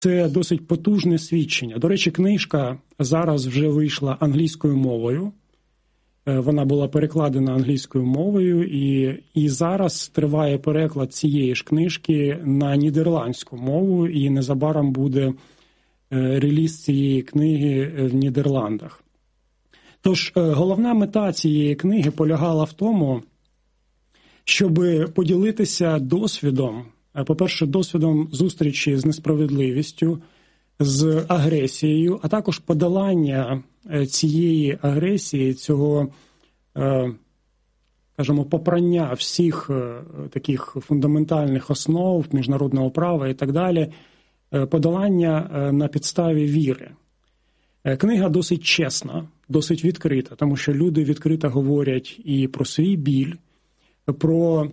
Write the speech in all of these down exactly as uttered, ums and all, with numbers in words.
Це досить потужне свідчення. До речі, книжка зараз вже вийшла англійською мовою. Вона була перекладена англійською мовою, і, і зараз триває переклад цієї ж книжки на нідерландську мову, і незабаром буде реліз цієї книги в Нідерландах. Тож, головна мета цієї книги полягала в тому, щоб поділитися досвідом, по-перше, досвідом зустрічі з несправедливістю, з агресією, а також подолання цієї агресії, цього, скажімо, попрання всіх таких фундаментальних основ міжнародного права і так далі, подолання на підставі віри. Книга досить чесна, досить відкрита, тому що люди відкрито говорять і про свій біль, про,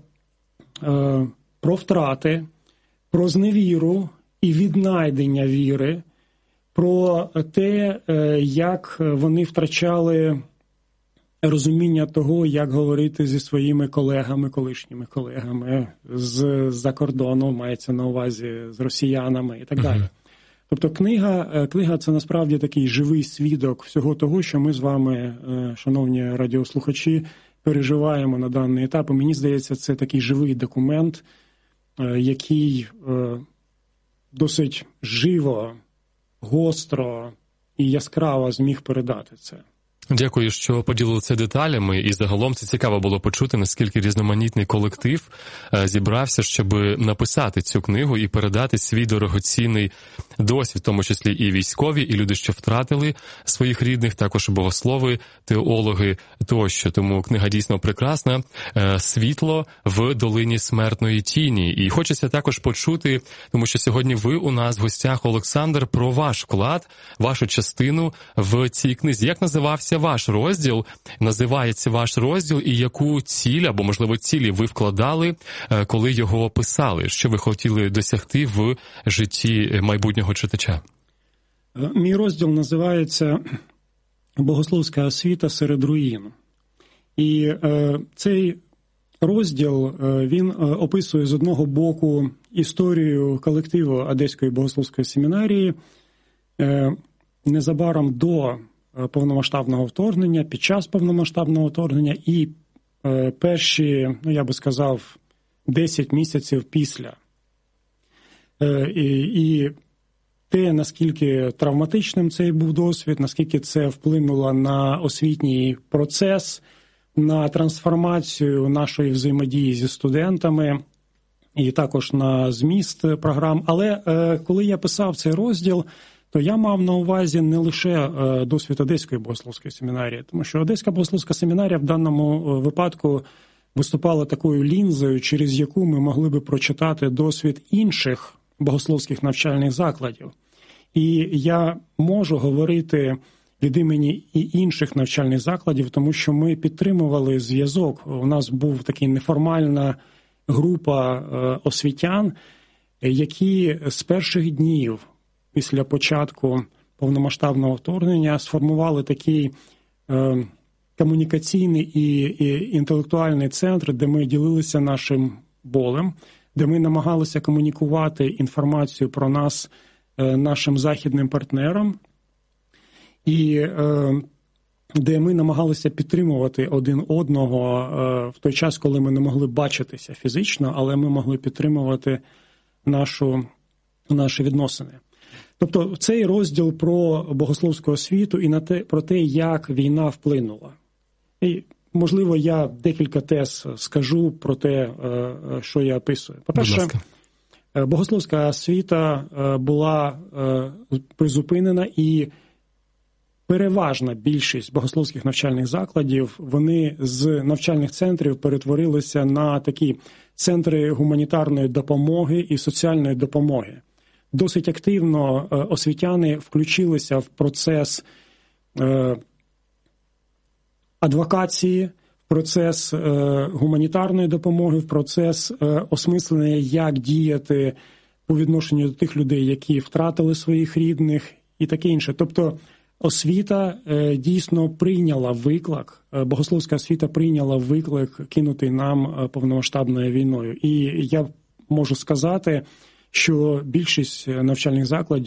про втрати, про зневіру і віднайдення віри, про те, як вони втрачали розуміння того, як говорити зі своїми колегами, колишніми колегами з-за кордону, мається на увазі з росіянами і так далі. Uh-huh. Тобто книга, книга – це насправді такий живий свідок всього того, що ми з вами, шановні радіослухачі, переживаємо на даний етап. І мені здається, це такий живий документ, який досить живо, гостро і яскраво зміг передати це. Дякую, що поділилися деталями, і загалом це цікаво було почути, наскільки різноманітний колектив зібрався, щоб написати цю книгу і передати свій дорогоцінний досвід, в тому числі і військові, і люди, що втратили своїх рідних, також богослови, теологи тощо. Тому книга дійсно прекрасна. «Світло в долині смертної тіні». І хочеться також почути, тому що сьогодні ви у нас в гостях, Олександр, про ваш вклад, вашу частину в цій книзі. Як називався ваш розділ, називається ваш розділ, і яку ціль, або, можливо, цілі ви вкладали, коли його писали? Що ви хотіли досягти в житті майбутнього читача? Мій розділ називається «Богословська освіта серед руїн». І е, цей розділ, е, він описує з одного боку історію колективу Одеської богословської семінарії е, незабаром до повномасштабного вторгнення, під час повномасштабного вторгнення і е, перші, ну я би сказав, десять місяців після. Е, і, і те, наскільки травматичним цей був досвід, наскільки це вплинуло на освітній процес, на трансформацію нашої взаємодії зі студентами і також на зміст програм. Але е, коли я писав цей розділ, то я мав на увазі не лише досвід Одеської богословської семінарії, тому що Одеська богословська семінарія в даному випадку виступала такою лінзою, через яку ми могли би прочитати досвід інших богословських навчальних закладів. І я можу говорити від імені і інших навчальних закладів, тому що ми підтримували зв'язок. У нас був такий неформальна група освітян, які з перших днів після початку повномасштабного вторгнення сформували такий е, комунікаційний і, і інтелектуальний центр, де ми ділилися нашим болем, де ми намагалися комунікувати інформацію про нас е, нашим західним партнерам, і е, де ми намагалися підтримувати один одного е, в той час, коли ми не могли бачитися фізично, але ми могли підтримувати нашу, наші відносини. Тобто цей розділ про богословську освіту і на те, про те, як війна вплинула. І, можливо, я декілька тез скажу про те, що я описую. По-перше, богословська освіта була призупинена, і переважна більшість богословських навчальних закладів, вони з навчальних центрів перетворилися на такі центри гуманітарної допомоги і соціальної допомоги. Досить активно освітяни включилися в процес адвокації, в процес гуманітарної допомоги, в процес осмислення, як діяти по відношенню до тих людей, які втратили своїх рідних і таке інше. Тобто освіта дійсно прийняла виклик, богословська освіта прийняла виклик, кинутий нам повномасштабною війною. І я можу сказати, що більшість навчальних закладів